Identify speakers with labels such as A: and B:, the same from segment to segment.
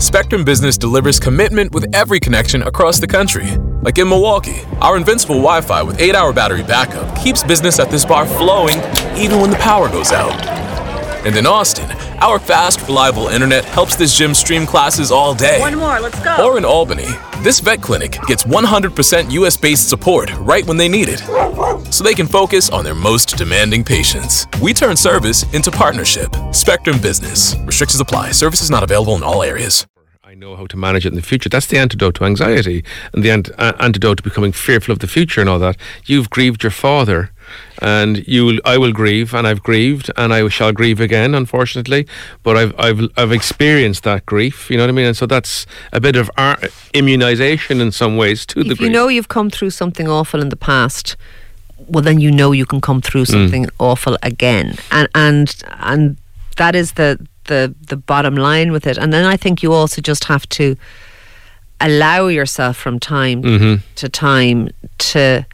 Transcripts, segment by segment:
A: Spectrum Business delivers commitment with every connection across the country. Like in Milwaukee, our invincible Wi-Fi with 8-hour battery backup keeps business at this bar flowing even when the power goes out. And in Austin, our fast, reliable internet helps this gym stream classes all day.
B: One more, let's go.
A: Or in Albany, this vet clinic gets 100% US-based support right when they need it, so they can focus on their most demanding patients. We turn service into partnership. Spectrum Business. Restrictions apply. Services not available in all areas.
C: I know how to manage it in the future. That's the antidote to anxiety and the antidote to becoming fearful of the future and all that. You've grieved your father, and I will grieve, and I've grieved, and I shall grieve again, unfortunately. But I've experienced that grief. You know what I mean? And so that's a bit of immunisation in some ways to the grief.
D: If you know you've come through something awful in the past, well, then you know you can come through something awful again, and that is the bottom line with it. And then I think you also just have to allow yourself from time to time to,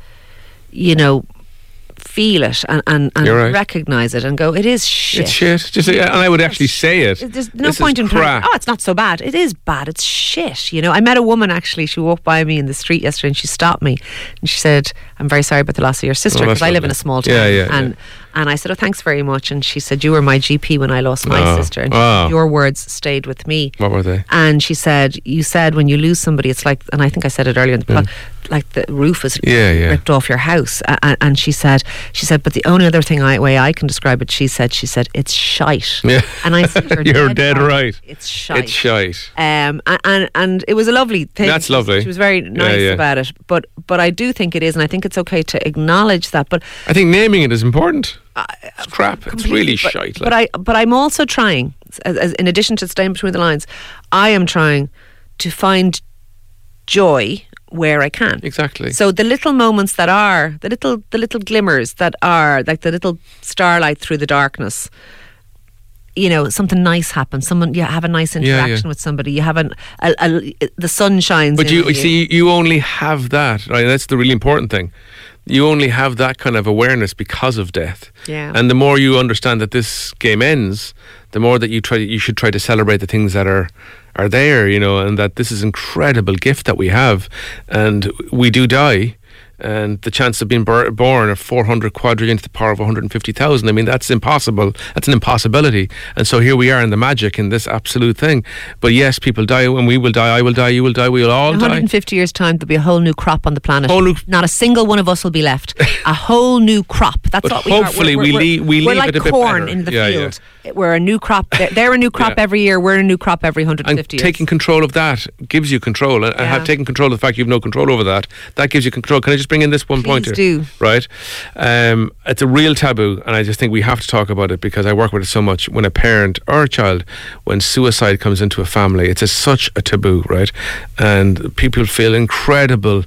D: feel it and
C: right.
D: recognise it and go, it is shit.
C: It's shit. And I would actually say it.
D: There's no point in trying, it's not so bad. It is bad. It's shit. I met a woman, actually. She walked by me in the street yesterday and she stopped me and she said, I'm very sorry about the loss of your sister, because I live in a small town. And I said, oh, thanks very much. And she said, you were my GP when I lost my sister. And your words stayed with me.
C: What were they?
D: And she said, you said when you lose somebody, it's like, and I think I said it earlier in the pod, like the roof is ripped off your house. And she said, but the only other way I can describe it, she said, it's shite.
C: Yeah.
D: And I said,
C: you're dead right.
D: It's shite.
C: It's shite.
D: And it was a lovely thing.
C: That's lovely.
D: She was very nice about it. But I do think it is, and I think it's okay to acknowledge that. But
C: I think naming it is important. It's crap. It's really shite.
D: But I'm also trying, as in addition to staying between the lines, I am trying to find joy where I can.
C: Exactly.
D: So the little moments that are, the little glimmers that are, like the little starlight through the darkness. Something nice happens. You have a nice interaction with somebody. You have the sun shines.
C: But you only have that, right? That's the really important thing. You only have that kind of awareness because of death.
D: Yeah.
C: And the more you understand that this game ends, the more that you should try to celebrate the things that are there, and that this is an incredible gift that we have, and we do die. And the chance of being born of 400 quadrillion to the power of 150,000, I mean, that's impossible. That's an impossibility. And so here we are in the magic, in this absolute thing. But yes, people die, and we will die, I will die, you will die, we will all die.
D: In 150 years' time, there'll be a whole new crop on the planet. Not a single one of us will be left. A whole new crop. That's what we are.
C: Hopefully we leave
D: like
C: it a bit
D: corn
C: better.
D: in the field. Yeah. We're a new crop. They're a new crop every year. We're a new crop every 150 years.
C: Taking control of that gives you control. And have taken control of the fact you have no control over that. That gives you control. Can I just bring in this one point here?
D: Please do.
C: Right? It's a real taboo, and I just think we have to talk about it because I work with it so much. When a parent or a child, when suicide comes into a family, it's such a taboo, right? And people feel incredible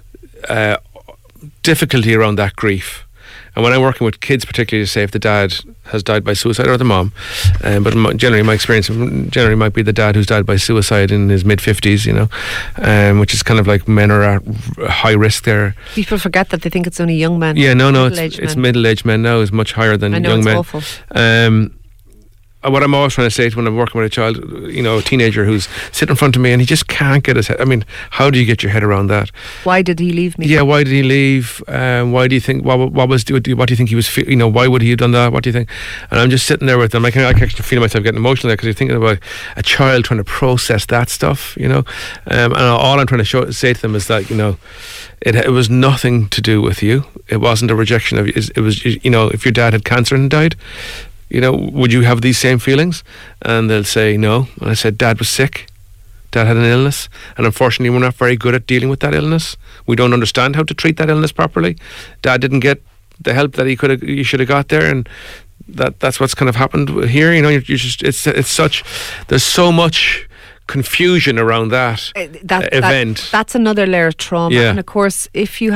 C: difficulty around that grief. And when I'm working with kids, particularly, to say if the dad has died by suicide or the mom, but generally my experience might be the dad who's died by suicide in his mid-50s, which is kind of like men are at high risk there.
D: People forget that. They think it's only young men.
C: Yeah, no, it's middle-aged men now. Is much higher than young men.
D: It's awful.
C: What I'm always trying to say when I'm working with a child, a teenager who's sitting in front of me and he just can't get his head. I mean, how do you get your head around that?
D: Why did he leave me?
C: Yeah, why did he leave? Why do you think? What do you think he was? Why would he have done that? What do you think? And I'm just sitting there with them. I can actually feel myself getting emotional there because you're thinking about a child trying to process that stuff. And all I'm trying to say to them is that it was nothing to do with you. It wasn't a rejection of you. It was if your dad had cancer and died. Would you have these same feelings? And they'll say no. And I said, Dad was sick. Dad had an illness. And unfortunately, we're not very good at dealing with that illness. We don't understand how to treat that illness properly. Dad didn't get the help that he should have got there. And that's what's kind of happened here. There's so much confusion around that event.
D: That's another layer of trauma.
C: Yeah.
D: And of course, if you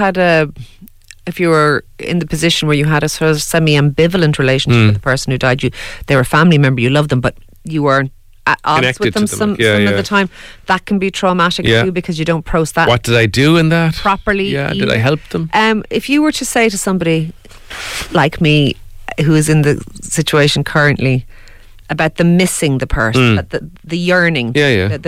D: were in the position where you had a sort of semi-ambivalent relationship with the person who died, they were a family member, you loved them, but you weren't at odds with them some of the time, that can be traumatic for you because you don't process that.
C: What did I do in that?
D: Properly.
C: Yeah, did I help them?
D: If you were to say to somebody like me who is in the situation currently about the missing the person, the yearning,